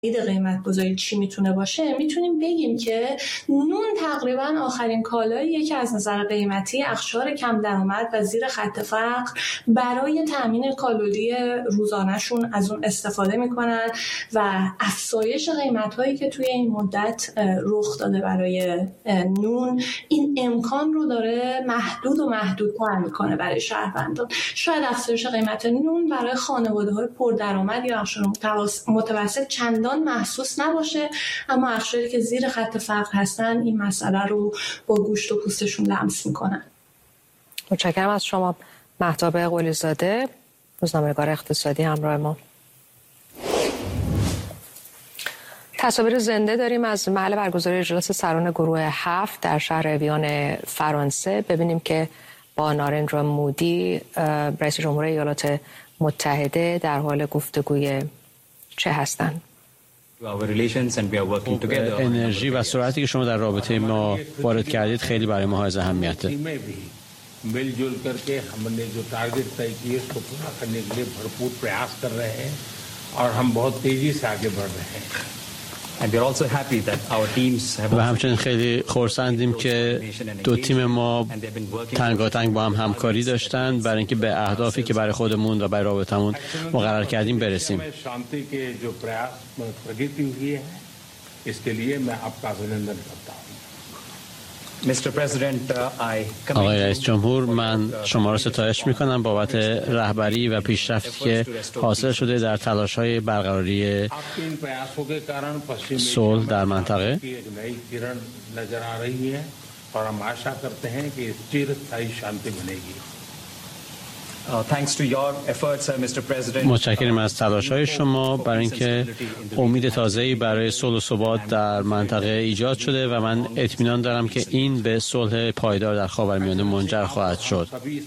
قیمت گذاری چی میتونه باشه، میتونیم بگیم که نون تقریبا آخرین کالاییه که از نظر قیمتی اقشار کم درآمد و زیر خط فقر برای تامین کالری روزانه‌شون از اون استفاده میکنن و افزایش قیمت‌هایی که توی این مدت رخ داده برای نون این امکان رو داره محدودتر میکنه برای شهروندان. شاید افزایش قیمت نون برای خانواده‌های پردرآمد یا اقشار متوسط چندان محسوس نباشه، اما اقشاری که زیر خط فقر هستن این مسئله رو با گوشت و پوستشون لمس میکنن. متشکرم از شما. مهتاب قلی‌زاده، روزنامه‌نگار اقتصادی، همراه ما. تصاویر زنده داریم از محل برگزاری اجلاس سران گروه 7 در شهر ویون فرانسه. ببینیم که با نارندرا مودی رئیس جمهور ایالات متحده در حال گفتگوی چه هستند. انرژی و سرعتی که شما در رابطه ما وارد کردید خیلی برای ما های اهمیته. मिलजुल करके हमने जो टारगेट तय किए उसको पूरा करने के लिए भरपूर प्रयास कर रहे हैं और हम बहुत तेजी से आगे बढ़ रहे हैं. و همچنین خیلی خرسندیم که دو تیم ما تنگاتنگ با هم همکاری داشتند برای اینکه به اهدافی که برای خودمون و برای رابطمون مقرر کردیم برسیم. آقای رئیس جمهور، من شما را ستایش می‌کنم بابت رهبری و پیشرفتی که حاصل شده در تلاش‌های برقراری صلح در منطقه. متشکرم از تلاش‌های شما برای اینکه امید تازه‌ای برای صلح و ثبات در منطقه ایجاد شده و من اطمینان دارم که این به صلح پایدار در خاورمیانه منجر خواهد شد.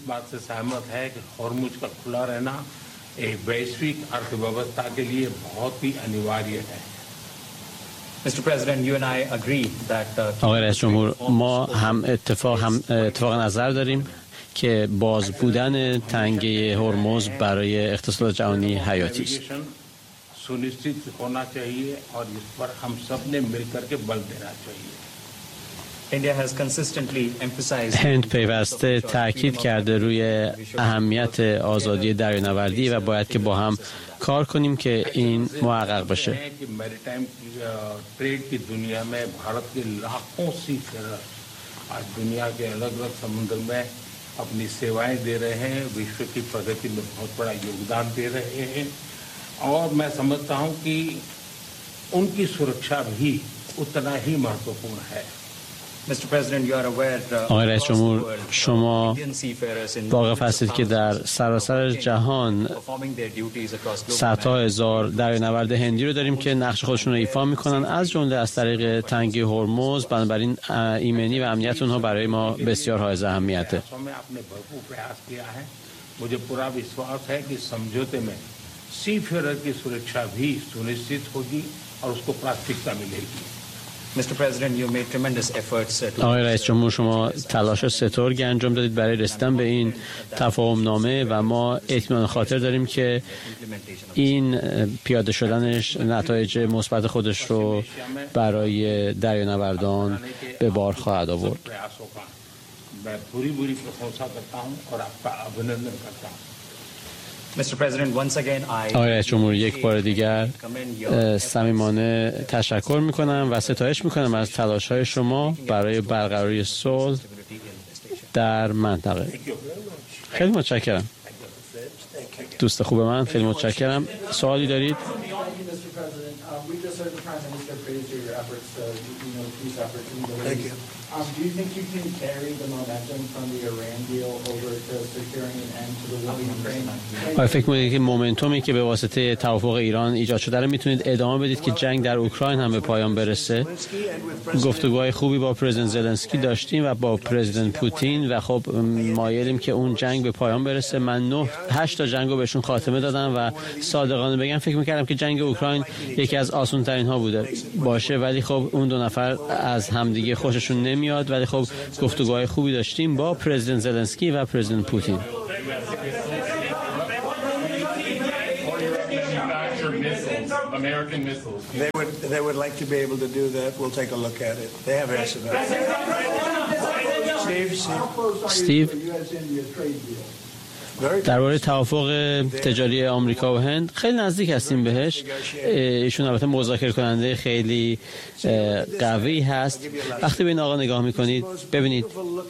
آقای رئیس جمهور، ما هم اتفاق نظر داریم که باز بودن تنگه هرمز برای اقتصاد جهانی حیاتی است. هند پیوسته تاکید کرده روی اهمیت آزادی دریانوردی و باید که با هم کار کنیم که این محقق بشه. अपनी सेवाएं दे रहे हैं, विश्व की प्रगति में बहुत बड़ा योगदान दे रहे हैं और मैं समझता हूं कि उनकी सुरक्षा भी उतना ही महत्वपूर्ण है. آقای رئیس جمهور، شما واقف هستید که در سراسر جهان صدها هزار دریانورد هندی رو داریم که نقش خودشون رو ایفا میکنن، از جمله از طریق تنگه هرمز. بنابراین ایمنی و امنیت اونها برای ما بسیار حائز اهمیته. मुझे पूरा विश्वास है कि समझौते में सीफेरर की सुरक्षा भी सुनिश्चित होगी और उसको प्राथमिकता मिलेगी. آقای رئیس جمهور، شما تلاش سترگ انجام دادید برای رسیدن به این تفاهم نامه و ما اطمینان خاطر داریم که این پیاده شدنش نتایج مثبت خودش رو برای دریانوردان به بار خواهد آورد. آقای رئیس جمهور، یک بار دیگر صمیمانه تشکر میکنم و ستایش میکنم از تلاش‌های شما برای برقراری صلح در منطقه. خیلی متشکرم دوست خوب من، خیلی متشکرم. سوالی دارید؟ Do you think you can carry the momentum from the Iran deal over to securing an end to the war in Ukraine? آیا فکر می‌کنید که مومنتومی که به واسطه توافق ایران ایجاد شده رو میتونید ادامه بدید که جنگ در اوکراین هم به پایان برسه؟ گفتگوهای خوبی با پرزیدنت زلنسکی داشتیم و با پرزیدنت پوتین و خب مایلیم که اون جنگ به پایان برسه. من 8 تا جنگو بهشون خاتمه دادم و صادقانه بگم فکر می‌کردم که جنگ اوکراین یکی از آسان‌ترین ها بوده باشه، ولی خب اون دو نفر از همدیگه خوششون نمیاد، ولی خب گفتگوهای خوبی داشتیم با پرزیدنت زلنسکی و پرزیدنت پوتین. American missiles. They would like to be able to do that. We'll take a look at it. They have asked about it. Steve. درباره توافق تجاری آمریکا و هند خیلی نزدیک هستیم بهش. ایشون البته مذاکره کننده خیلی قوی هست. وقتی به این آقا نگاه میکنید ببینید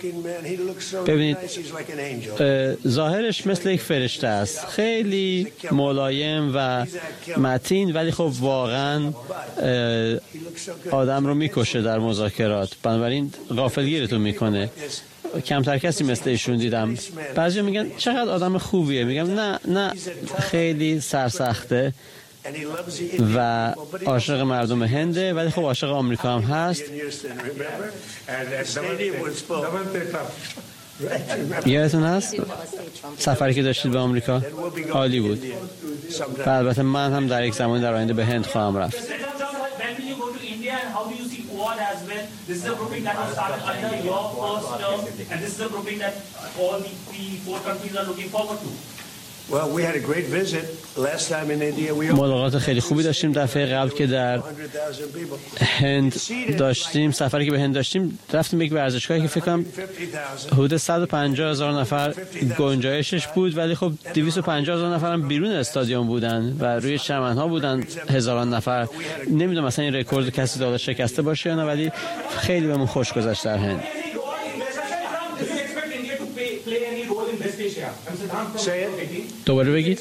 ظاهرش مثل یک فرشته است، خیلی ملایم و متین، ولی خب واقعا آدم رو میکشه در مذاکرات، بنابراین غافلگیرتون میکنه. کمتر کسی مثل ایشون دیدم. بعضی میگن چقدر آدم خوبیه، میگم نه خیلی سرسخته و عاشق مردم هنده، ولی خب عاشق آمریکا هم هست. یادتون هست سفری که داشتید به آمریکا؟ عالی بود. و البته من هم در یک زمانی در آینده به هند خواهم رفت. How do you see Quad as well? This is a grouping that was started under your first term, and this is a grouping that all the 4 countries are looking forward to. Well, we had a great visit last time in India. ملاقات خیلی خوبی داشتیم دفعه قبل که در هند داشتیم. سفری که به هند داشتیم رفتیم به یک ورزشگاهی که فکر کنم حدود 150,000 نفر گنجایشش بود، ولی خب 250,000 نفر هم بیرون استادیوم بودن و روی چمن‌ها بودن هزاران نفر. نمیدونم مثلا این رکورد کسی داده شکسته باشه یا نه، ولی خیلی بهمون خوش گذشت در هند. دوباره بگید.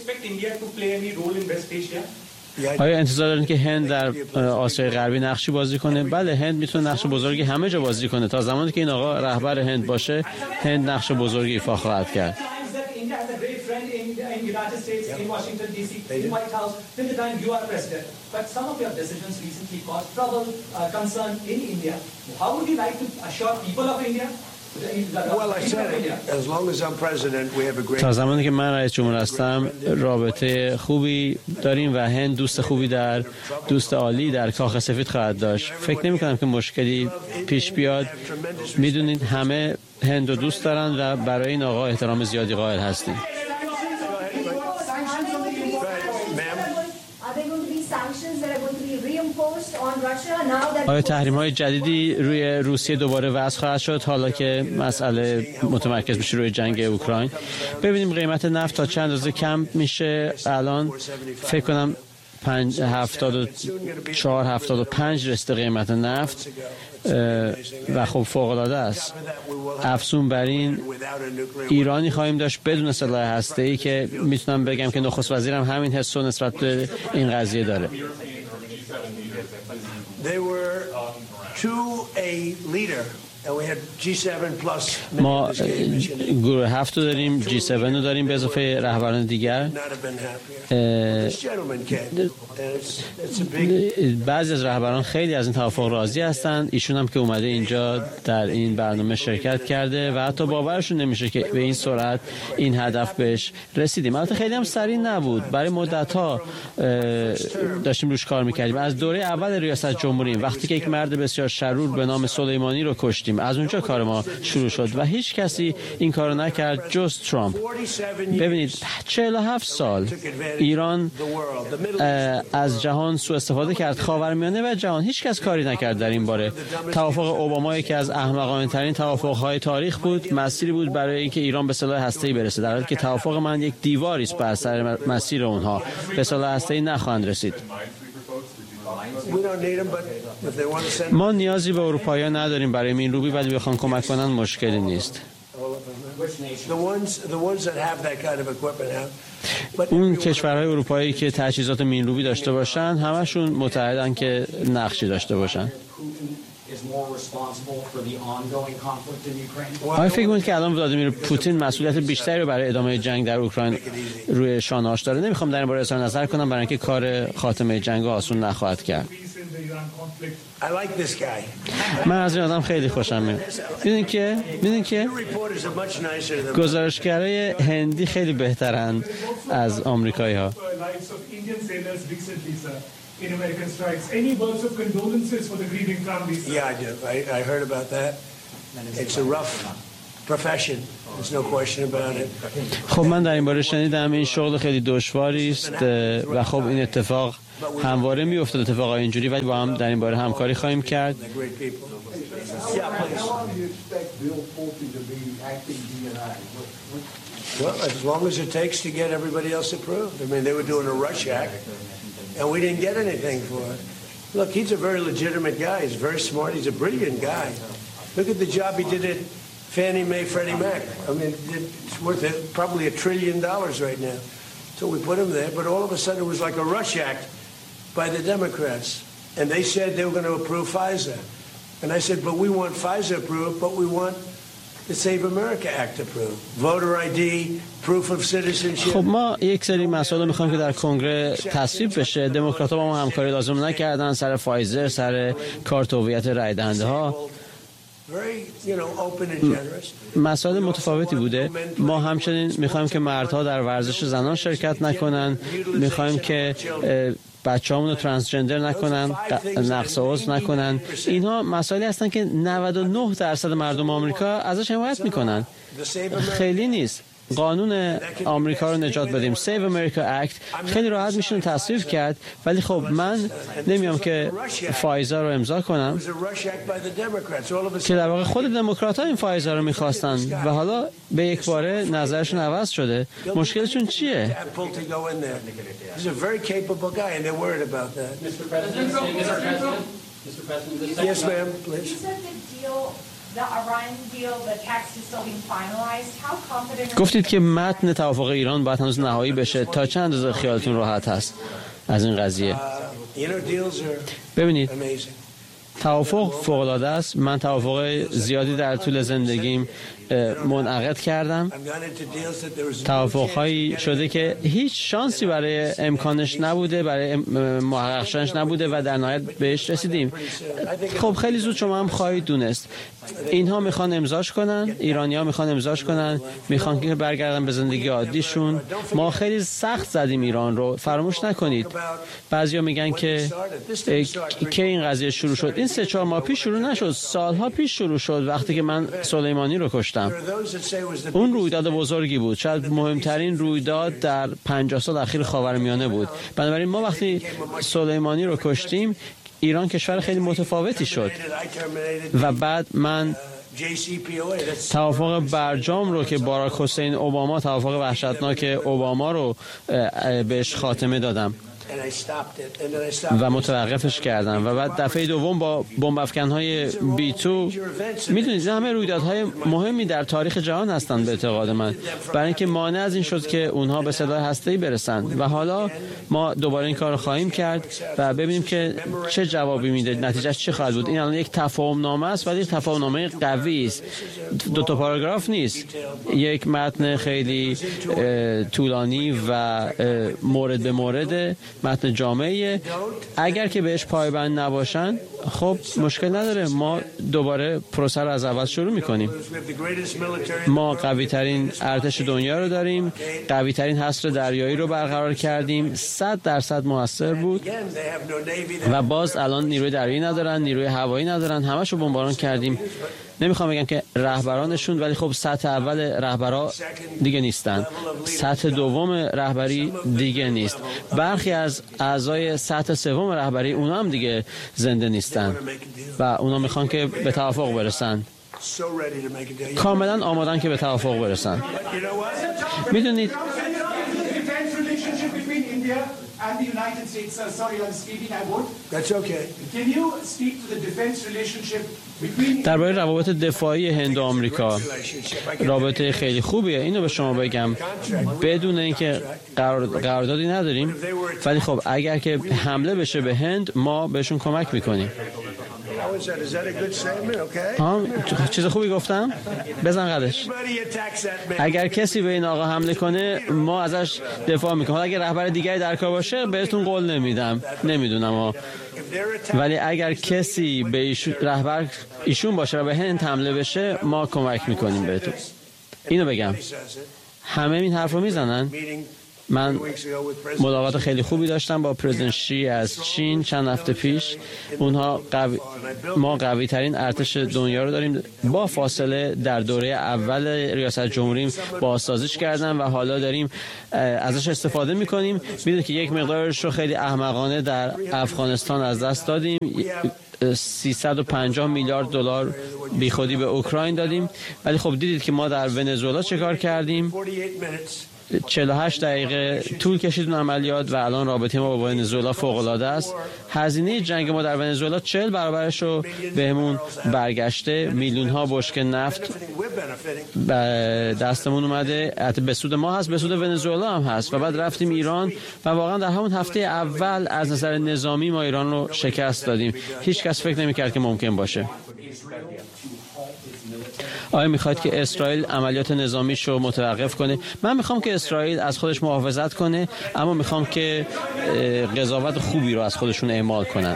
آیا انتظار دارین که هند در آسیای غربی نقشی بازی کنه؟ بله، هند میتونه نقش بزرگی همه جا بازی کنه. تا زمانی که این آقا رهبر هند باشه، هند نقش بزرگی ایفا خواهد کرد. تا زمانی که من رئیس جمهور هستم رابطه خوبی داریم و هند دوست عالی در کاخ سفید خواهد داشت. فکر نمی کنم که مشکلی پیش بیاد. میدونید همه هند رو دوست دارن و برای این آقا احترام زیادی قائل هستیم. آیا تحریم‌های جدیدی روی روسیه دوباره وضع خواهد شد حالا که مسئله متمرکز بشه روی جنگ اوکراین؟ ببینیم قیمت نفت تا چند اندازه کم میشه. الان فکر کنم 74-75 رسیده قیمت نفت و خب فوق‌العاده است. افزون بر این ایرانی خواهیم داشت بدون سلاح هسته‌ای که میتونم بگم که نخست وزیرم همین حسو نسبت به این قضیه داره. ما گروه 7 رو داریم، G7 رو داریم به اضافه رهبران دیگر. بعضی از رهبران خیلی از این توافق راضی هستند. ایشون هم که اومده اینجا در این برنامه شرکت کرده و حتی باورشون نمیشه که به این سرعت این هدف بهش رسیدیم. البته خیلی هم سریع نبود، برای مدت‌ها داشتیم روش کار میکردیم. از دوره اول ریاست جمهوری وقتی که یک مرد بسیار شرور به نام سلیمانی رو کشتیم، از اونجا کار ما شروع شد و هیچ کسی این کارو نکرد جز ترامپ. ببینید 47 سال ایران از جهان سوء استفاده کرد، خاورمیانه و جهان، هیچ کس کاری نکرد در این باره. توافق اوباما که از احمقانه ترین توافق‌های تاریخ بود، مسیری بود برای اینکه ایران به سلاح هسته‌ای برسه، در حالی که توافق من یک دیواری است بر سر مسیر اونها. به سلاح هسته‌ای نخواهند رسید. ما نیازی به اروپایی‌ها نداریم برای مینروبی، ولی بخوان کمک کنن مشکلی نیست. اون کشورهای اروپایی که تجهیزات مینروبی داشته باشن همشون متحدن که نقشی داشته باشن. آیا فکر می‌کنید که الان ولادیمیر پوتین مسئولیت بیشتری رو برای ادامه جنگ در اوکراین روی شانه‌اش داره؟ نمیخوام در این باره اظهار نظر کنم برای اینکه کار خاتمه جنگ آسون نخواهد کرد. من از این آدم خیلی خوشم میاد. میدونین که گزارشگرای هندی خیلی بهترند از آمریکایی‌ها. In American strikes. Any words of condolences for the grieving families? Yeah, I do. I heard about that. It's a rough profession. There's no question about it. خب من در این باره شنیدم این شغل خیلی دشواری است و خب این اتفاق همواره میافتاد اتفاقای اینجوری، ولی با هم در این باره همکاری خواهیم کرد. Well, as long as it takes to get everybody else approved. I mean, they were doing a rush act, and we didn't get anything for it. Look, he's a very legitimate guy. He's very smart. He's a brilliant guy. Look at the job he did at Fannie Mae, Freddie Mac. I mean, it's worth probably $1 trillion right now. So we put him there, but all of a sudden it was like a rush act by the Democrats. And they said they were going to approve Pfizer. And I said, but we want Pfizer approved, but we want the Save America Act approved. Voter ID, proof of citizenship. خب ما یک سری مسائل میخوایم که در کنگره تصویب بشه. دموکرات‌ها با ما همکاری لازم نکردن سر فایزر، سر کارت هویت رای دهنده ها. مسائل متفاوتی بوده. ما همچنین میخوایم که مردها در ورزش زنان شرکت نکنن، میخوایم که بچه‌هامون رو ترانسجندر نکنن، نقص عضو نکنن. اینها مسائلی هستن که 99% مردم آمریکا ازش حمایت میکنن. خیلی نیست. قانون آمریکا رو نجات بدیم، Save America Act، خیلی راحت میشه تصویب کرد، ولی خب من نمیام که فایزر رو امضا کنم که در واقع خود دموکرات‌ها این فایزر رو میخواستن و حالا به یک باره نظرشون عوض شده. مشکلشون چیه؟ گفتید که متن توافق ایران باید هنوز نهایی بشه. تا چند اندازه خیالتون راحت هست از این قضیه؟ ببینید توافق فوق‌العاده است. من توافق زیادی در طول زندگیم منعقد کردم. توافق‌هایی شده که هیچ شانسی برای امکانش نبوده، برای محقق شدنش نبوده و در نهایت بهش رسیدیم. خب خیلی زود شما هم خواهید دونست اینها میخوان امضاش کنن، ایرانی‌ها میخوان امضاش کنن، میخوان که برگردن به زندگی عادیشون. ما خیلی سخت زدیم ایران رو، فراموش نکنید. بعضیا میگن که این قضیه شروع شد. این 3-4 ماه پیش شروع نشد، سالها پیش شروع شد، وقتی که من سلیمانی رو کشتم. اون رویداد بزرگی بود، شاید مهمترین رویداد در 50 سال اخیر خاورمیانه بود. بنابراین ما وقتی سلیمانی رو کشتیم ایران کشور خیلی متفاوتی شد و بعد من توافق برجام رو که باراک حسین اوباما، توافق وحشتناک اوباما رو بهش خاتمه دادم و متوقفش کردم و بعد دفعه دوم با بمب افکن‌های B2. میدونید همه رویدادهای مهمی در تاریخ جهان هستند به اعتقاد من، برای اینکه مانع از این شد که اونها به سلاح هسته‌ای برسن و حالا ما دوباره این کار رو خواهیم کرد و ببینیم که چه جوابی میده، نتیجهش چه خواهد بود. این الان یک تفاهم نامه است ولی تفاهم نامه قوی است، 2 پاراگراف نیست، یک متن خیلی طولانی و مورد به مورد، متن جامعه. اگر که بهش پایبند نباشن خب مشکل نداره، ما دوباره پروسه رو از اول شروع میکنیم. ما قوی ترین ارتش دنیا رو داریم، قوی ترین حصر دریایی رو برقرار کردیم، 100% موثر بود و باز الان نیروی دریایی ندارن، نیروی هوایی ندارن، همشو بمباران کردیم. نمیخوام بگم که رهبرانشون، ولی خب سطح اول رهبرا دیگه نیستن، سطح دوم رهبری دیگه نیست، برخی از اعضای سطح سوم رهبری اونا هم دیگه زنده نیستن و اونا میخوان که به توافق برسن، کاملا آمادن که به توافق برسن. میدونید and the United States. Sorry, I'm speaking. I won't. That's okay. Can you speak to the defense relationship between? درباره روابط دفاعی هند و آمریکا رابطه خیلی خوبیه، اینو به شما بگم بدون اینکه قراردادی نداریم، ولی خب اگر که حمله بشه به هند ما بهشون کمک میکنیم. چیز خوبی گفتم؟ بزن قدش. اگر کسی به این آقا حمله کنه ما ازش دفاع میکنیم. اگر رهبر دیگری در کار باشه بهتون قول نمیدم، نمیدونم، ولی اگر کسی به رهبر ایشون باشه و به هند حمله بشه ما کمک میکنیم بهتون. اینو بگم. همه این حرف رو میزنن من ملاقات خیلی خوبی داشتم با پرزیدنت شی از چین چند هفته پیش. ما قوی ترین ارتش دنیا رو داریم. با فاصله در دوره اول ریاست جمهوریم بازسازیش کردن و حالا داریم ازش استفاده میکنیم. میدونید که یک مقدارش رو خیلی احمقانه در افغانستان از دست دادیم. 350 میلیارد دلار بیخودی به اوکراین دادیم. ولی خب دیدید که ما در ونزوئلا چه کار کردیم. 48 دقیقه طول کشید اون عملیات و الان رابطه ما با ونزوئلا فوق العاده است. هزینه جنگ ما در ونزوئلا 40 برابرش رو بهمون برگشته. میلیون ها بشکه نفت دستمون اومده. حتی به سود ما هست، به سود ونزوئلا هم هست. و بعد رفتیم ایران و واقعا در همون هفته اول از نظر نظامی ما ایران رو شکست دادیم. هیچ کس فکر نمی‌کرد که ممکن باشه. آیا میخواد که اسرائیل عملیات نظامیش رو متوقف کنه؟ من میخوام که اسرائیل از خودش محافظت کنه، اما میخوام که قضاوت خوبی رو از خودشون اعمال کنن.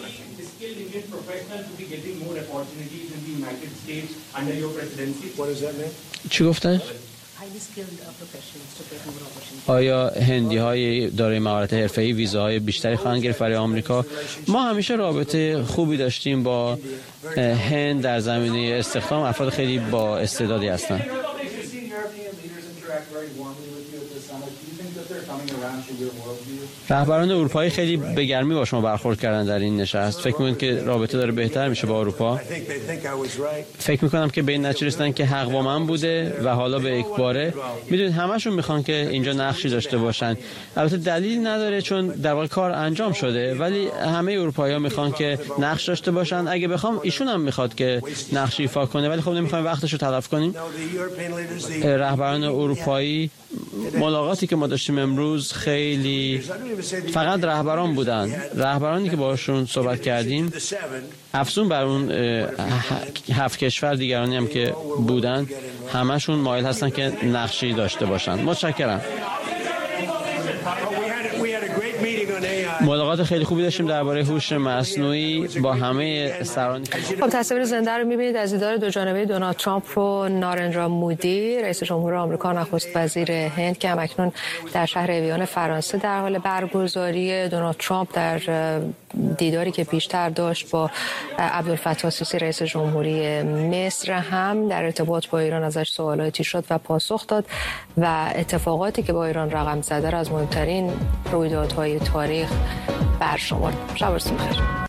چی گفتن؟ آیا هندی های دارای مهارت حرفه‌ای ویزاهای بیشتری خواهند گرفت برای آمریکا؟ ما همیشه رابطه خوبی داشتیم با هند در زمینه استخدام. افراد خیلی با استعدادی هستند. رهبران اروپایی خیلی به گرمی با شما برخورد کردن در این نشست. فکر می‌کنید که رابطه داره بهتر میشه با اروپا؟ فکر می‌کنم که به این نتیجه رسیدن که حق با من بوده و حالا به یک باره میدونید همشون میخوان که اینجا نقشی داشته باشن. البته دلیل نداره چون در واقع کار انجام شده، ولی همه اروپایی‌ها میخوان که نقش داشته باشن. اگه بخوام ایشون هم میخواد که نقش ایفا کنه، ولی خب نمیخوایم وقتشو تلف کنیم. رهبران اروپایی ملاقاتی که ما داشتیم امروز خیلی فقط رهبران بودن. رهبرانی که باشون صحبت کردیم افزون بر اون 7 کشور دیگرانی هم که بودن، همشون مایل هستن که نقشی داشته باشن. متشکرم. ملاقات خیلی خوبی داشتیم درباره هوش مصنوعی با همه سران. خب تصویر زنده رو می‌بینید از دیدار دو جانبه دونالد ترامپ و نارندرا مودی، رئیس جمهور آمریکا، نخست وزیر هند که همکنون در شهر اویان فرانسه در حال برگزاری. دونالد ترامپ در دیداری که پیشتر داشت با عبدالفتاح السیسی رئیس جمهوری مصر هم در ارتباط با ایران ازش سوالاتی شد و پاسخ داد و اتفاقاتی که با ایران رقم زده را از مهمترین رویدادهای تاریخ برشمرد. شب بخیر.